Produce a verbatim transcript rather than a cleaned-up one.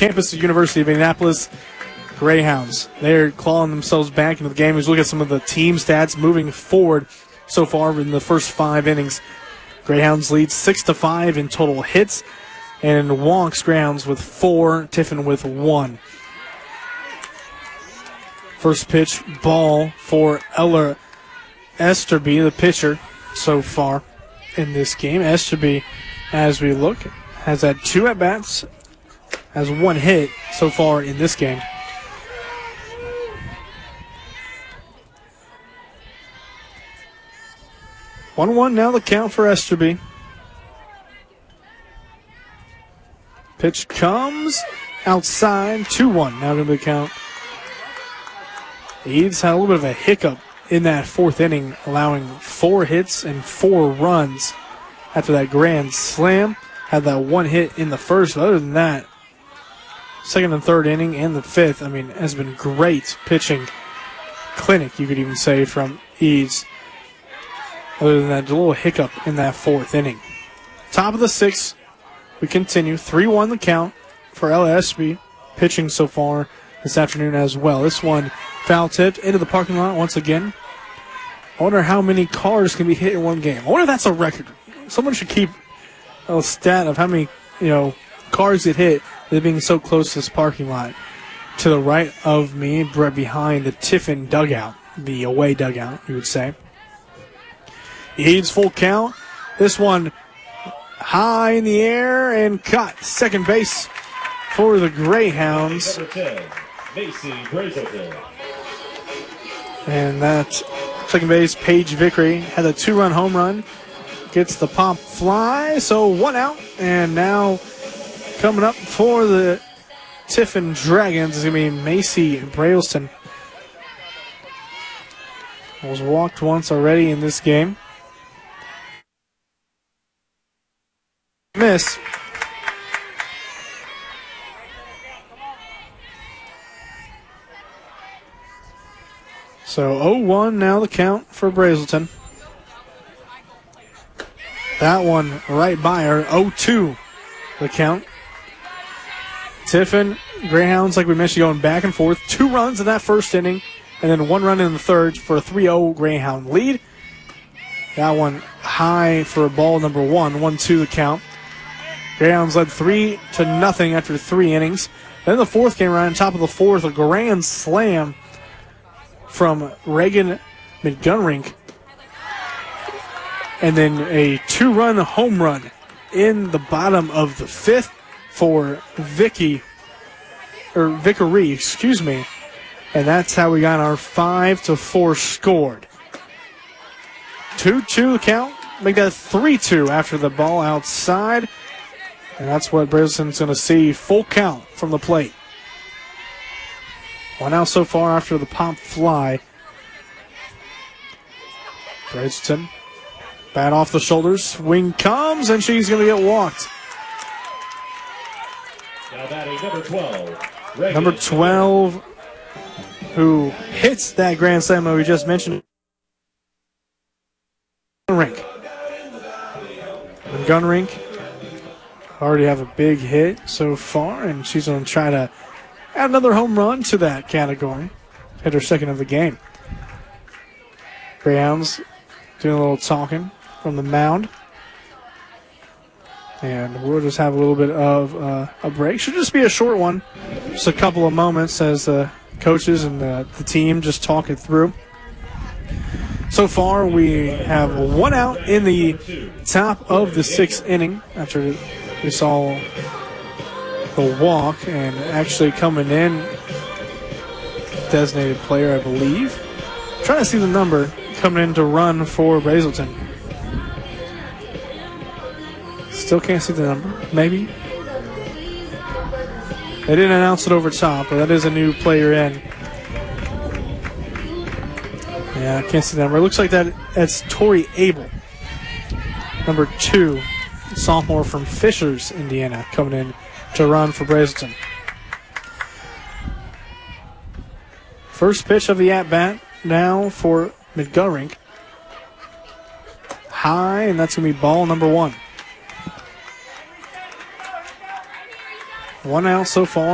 campus of the University of Indianapolis Greyhounds. They're clawing themselves back into the game. As we look at some of the team stats moving forward so far in the first five innings. Greyhounds lead six to five in total hits, and Wonks Greyhounds with four, Tiffin with one. First pitch, ball for Ella Esterby, the pitcher, so far in this game. Esterby, as we look, has had two at-bats, has one hit so far in this game. one one now the count for Esterby. Pitch comes outside, two one now going to be the count. Eads had a little bit of a hiccup in that fourth inning, allowing four hits and four runs after that grand slam. Had that one hit in the first, but other than that, second and third inning and the fifth, I mean, has been great pitching clinic, you could even say, from Eads. Other than that, a little hiccup in that fourth inning. Top of the sixth, we continue. three one the count for Ella Esterby, pitching so far this afternoon as well. This one foul tipped into the parking lot once again. I wonder how many cars can be hit in one game. I wonder if that's a record. Someone should keep a stat of how many, you know, cars get hit, they're being so close to this parking lot. To the right of me, behind the Tiffin dugout, the away dugout, you would say. Eads full count. This one high in the air and caught. Second base for the Greyhounds. Number ten, Macy Brazelton. And that second base, Paige Vickery, had a two-run home run. Gets the pop fly, so one out. And now coming up for the Tiffin Dragons is going to be Macy Brazelton. Was walked once already in this game. Miss. So oh one now the count for Brazelton. That one right by her. oh two the count. Tiffin Greyhounds, like we mentioned, going back and forth. Two runs in that first inning, and then one run in the third for a three oh Greyhound lead. That one high for a ball number one. one two the count. Greyhounds led three to nothing after three innings. Then the fourth came around, top of the fourth, a grand slam from Reagan McGunrink. And then a two-run home run in the bottom of the fifth for Vicky, or Vickery, excuse me. And that's how we got our five to four scored. two two count. Make that three two after the ball outside. And that's what Brazelton's going to see. Full count from the plate. One out so far after the pop fly. Brazelton, bat off the shoulders. Swing comes, and she's going to get walked. Now batting number twelve. Reagan. Number twelve, who hits that grand slam that we just mentioned. Gunrink. Gunrink already have a big hit so far, and she's going to try to add another home run to that category. Hit her second of the game. Greyhounds doing a little talking from the mound. And we'll just have a little bit of uh, a break. Should just be a short one. Just a couple of moments as the coaches and the, the team just talk it through. So far, we have one out in the top of the sixth inning after we saw the walk, and actually coming in, designated player, I believe. Trying to see the number coming in to run for Brazelton. Still can't see the number. Maybe. They didn't announce it over top, but that is a new player in. Yeah, I can't see the number. It looks like that that's Tori Abel, number two, sophomore from Fishers, Indiana, coming in to run for Brazelton. First pitch of the at-bat now for McGurink. High, and that's going to be ball number one. One out so far.